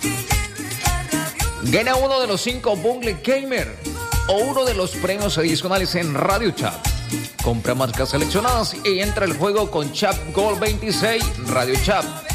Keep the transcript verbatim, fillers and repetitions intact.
Gana uno de los cinco Bungle Gamer o uno de los premios adicionales en Radio Chat. Compra marcas seleccionadas y entra al juego con Chat Gold veintiséis Radio Chat.